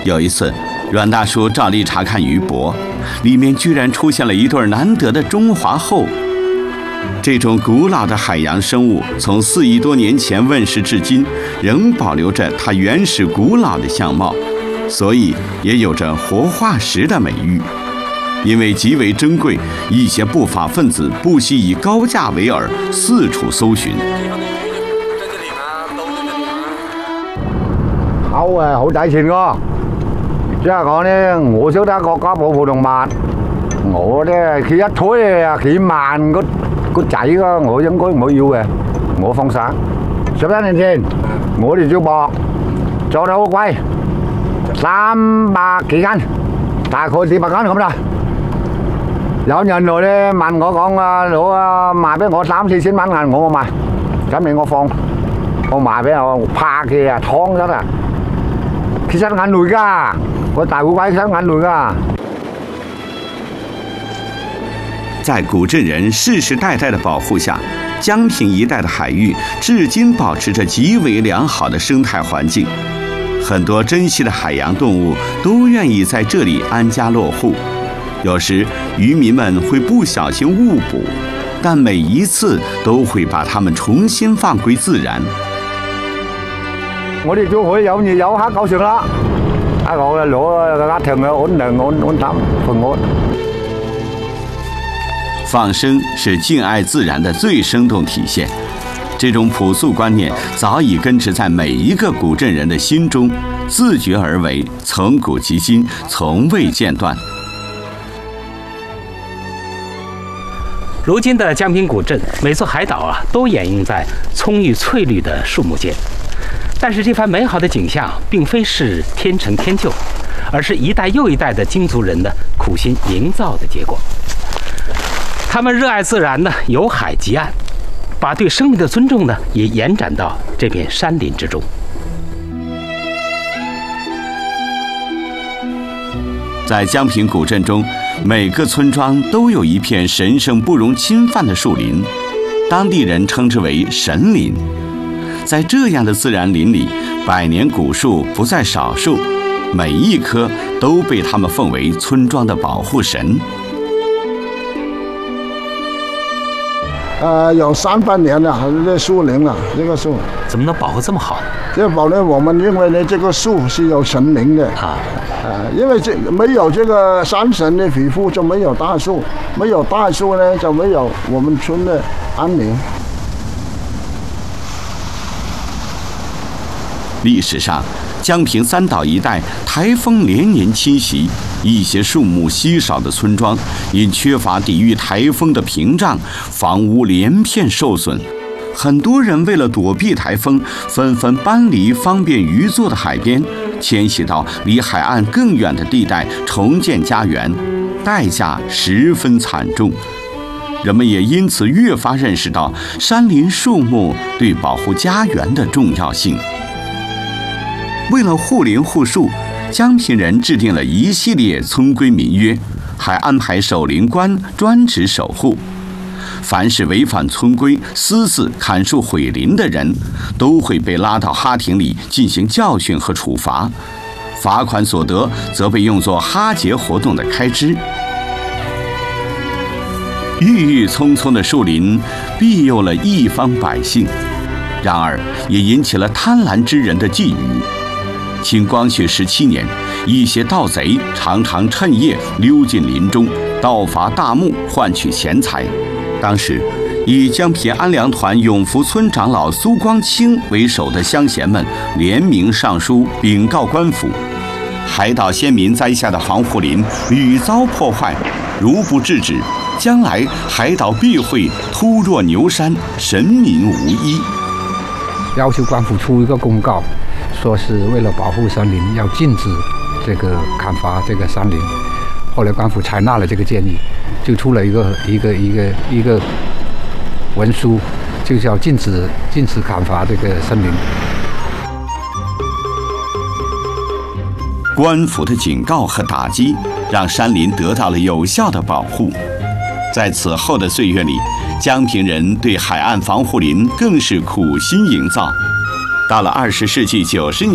有一次，阮大叔照例查看鱼泊，里面居然出现了一对难得的中华鲎。这种古老的海洋生物从4亿多年前问世至今，仍保留着它原始古老的相貌，所以也有着活化石的美誉。因为极为珍贵，一些不法分子不惜以高价为饵，四处搜寻。 鲎啊，好抵錢㗎！即係講咧，我識得國家保護動物，我咧佢一推啊幾萬個仔㗎，我應該唔會要嘅，我放生。11年前，我哋做博做得好貴，300幾斤，大概400斤咁啦。有人來咧問我講啊，攞啊賣俾我3、4千蚊銀，我賣，咁你我放，我賣俾我拍嘅啊，劏咗啦，其實眼淚㗎，我大烏龜其實眼淚㗎。 在古镇人世世代代的保护下，江平一带的海域至今保持着极为良好的生态环境，很多珍稀的海洋动物都愿意在这里安家落户。有时渔民们会不小心误捕，但每一次都會把它們重新放歸自然。 我哋就可以有魚有蝦夠食啦，我攞家庭嘅安淡平安。 放生是敬愛自然的最生動體現，這種樸素觀念早已根植在每一個古鎮人的心中，自覺而為，從古及今，從未間斷。 如今的江平古镇，每座海岛都掩映在葱郁翠绿的树木间。但是这番美好的景象，并非是天成天就，而是一代又一代的京族人的苦心营造的结果。他们热爱自然呢，由海及岸，把对生命的尊重呢，也延展到这片山林之中。 在江平古镇中，每个村庄都有一片神圣不容侵犯的树林，当地人称之为神林。在这样的自然林里，100年古树不在少数，每一棵都被他们奉为村庄的保护神。 有300年了，这树林了，这个树怎么能保护这么好呢？ 这保呢，我们认为呢，这个树是有神灵的啊。因为没有这个山神的庇护，就没有大树，没有大树呢，就没有我们村的安宁。 历史上，江平3岛一带台风连年侵袭，一些树木稀少的村庄因缺乏抵御台风的屏障，房屋连片受损。很多人为了躲避台风，纷纷搬离方便渔作的海边，迁徙到离海岸更远的地带重建家园，代价十分惨重。人们也因此越发认识到山林树木对保护家园的重要性。为了护林护树，江平人制定了一系列村规民约，还安排守林官专职守护。凡是违反村规、私自砍树毁林的人，都会被拉到哈亭里进行教训和处罚，罚款所得则被用作哈节活动的开支。郁郁葱葱的树林庇佑了一方百姓，然而也引起了贪婪之人的觊觎。清光绪17年，一些盗贼常常趁夜溜进林中，盗伐大木换取钱财。当时，以江平安良团永福村长老苏光清为首的乡贤们联名上书禀告官府，海岛先民栽下的防护林屡遭破坏，如不制止，将来海岛必会突若牛山，神民无依。 要求官府出一个公告，说是为了保护山林，要禁止这个砍伐这个山林。后来官府采纳了这个建议，就出了一个文书，就叫禁止砍伐这个森林。 官府的警告和打击，让山林得到了有效的保护。在此后的岁月里，江平人对海岸防护林更是苦心营造。到了20世纪90年。